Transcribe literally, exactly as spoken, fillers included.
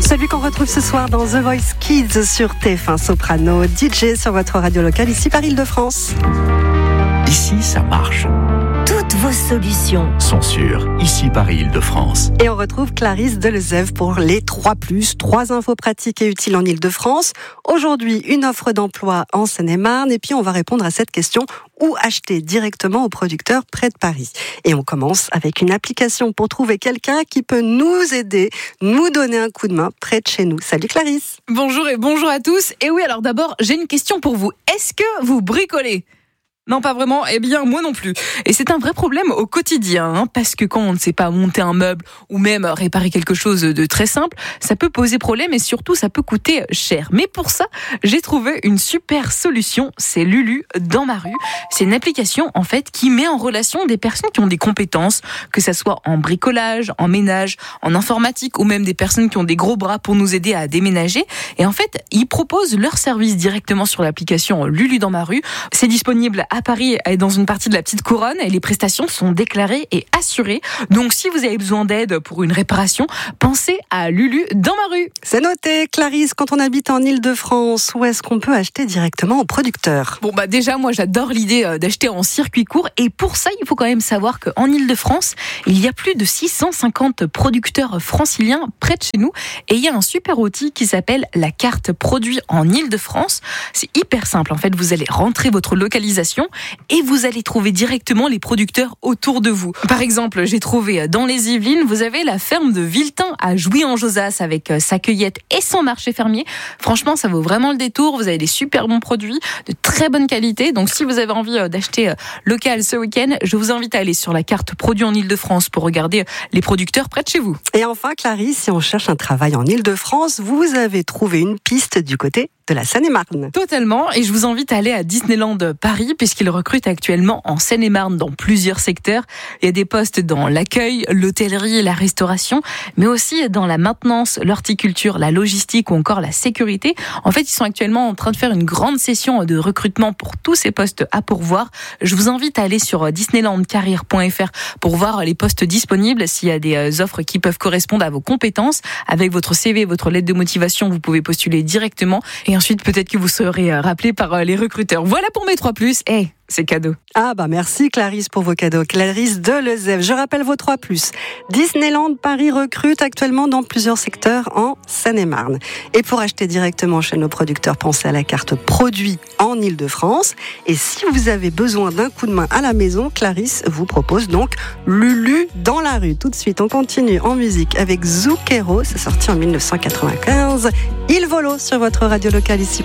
Celui qu'on retrouve ce soir dans The Voice Kids sur T F un Soprano, D J sur votre radio locale ici par Île-de-France. Ici, ça marche. Toutes vos solutions sont sur Ici Paris Île-de-France. Et on retrouve Clarisse Delezève pour les trois plus, trois infos pratiques et utiles en Île-de-France. Aujourd'hui, une offre d'emploi en Seine-et-Marne. Et puis, on va répondre à cette question: où acheter directement aux producteurs près de Paris? Et on commence avec une application pour trouver quelqu'un qui peut nous aider, nous donner un coup de main près de chez nous. Salut Clarisse. Bonjour et bonjour à tous. Et oui, alors d'abord, j'ai une question pour vous. Est-ce que vous bricolez ? Non, pas vraiment. Eh bien, moi non plus. Et c'est un vrai problème au quotidien, hein, parce que quand on ne sait pas monter un meuble ou même réparer quelque chose de très simple, ça peut poser problème et surtout, ça peut coûter cher. Mais pour ça, j'ai trouvé une super solution. C'est Lulu dans ma rue. C'est une application, en fait, qui met en relation des personnes qui ont des compétences, que ça soit en bricolage, en ménage, en informatique ou même des personnes qui ont des gros bras pour nous aider à déménager. Et en fait, ils proposent leurs services directement sur l'application Lulu dans ma rue. C'est disponible à Paris et dans une partie de la petite couronne, et les prestations sont déclarées et assurées. Donc si vous avez besoin d'aide pour une réparation, pensez à Lulu dans ma rue. C'est noté. Clarisse, quand on habite en Île-de-France, où est-ce qu'on peut acheter directement au producteur? Bon bah déjà, moi j'adore l'idée d'acheter en circuit court, et pour ça il faut quand même savoir qu'en Île-de-France, il y a plus de six cent cinquante producteurs franciliens près de chez nous, et il y a un super outil qui s'appelle la carte produit en Île-de-France. C'est hyper simple, en fait, vous allez rentrer votre localisation et vous allez trouver directement les producteurs autour de vous. Par exemple, j'ai trouvé dans les Yvelines, vous avez la ferme de Villetin à Jouy-en-Josas avec sa cueillette et son marché fermier. Franchement, ça vaut vraiment le détour. Vous avez des super bons produits de très bonne qualité. Donc, si vous avez envie d'acheter local ce week-end, je vous invite à aller sur la carte produit en Île-de-France pour regarder les producteurs près de chez vous. Et enfin, Clarisse, si on cherche un travail en Île-de-France, vous avez trouvé une piste du côté de la Seine-et-Marne. Totalement, et je vous invite à aller à Disneyland Paris puisqu'ils recrutent actuellement en Seine-et-Marne dans plusieurs secteurs. Il y a des postes dans l'accueil, l'hôtellerie, la restauration, mais aussi dans la maintenance, l'horticulture, la logistique ou encore la sécurité. En fait, ils sont actuellement en train de faire une grande session de recrutement pour tous ces postes à pourvoir. Je vous invite à aller sur disneyland carrière point f r pour voir les postes disponibles, s'il y a des offres qui peuvent correspondre à vos compétences. Avec votre C V, votre lettre de motivation, vous pouvez postuler directement, et ensuite peut-être que vous serez rappelé par les recruteurs. Voilà pour mes trois plus. Eh, hey, c'est cadeau. Ah bah merci Clarisse pour vos cadeaux. Clarisse Delezève. Je rappelle vos trois plus. Disneyland Paris recrute actuellement dans plusieurs secteurs en Seine-et-Marne. Et pour acheter directement chez nos producteurs, pensez à la carte produit en Île-de-France. Et si vous avez besoin d'un coup de main à la maison, Clarisse vous propose donc Lulu dans la rue. Tout de suite, on continue en musique avec Zucchero. C'est sorti en dix-neuf cent quatre-vingt-quinze. Il volo sur votre radio locale ici.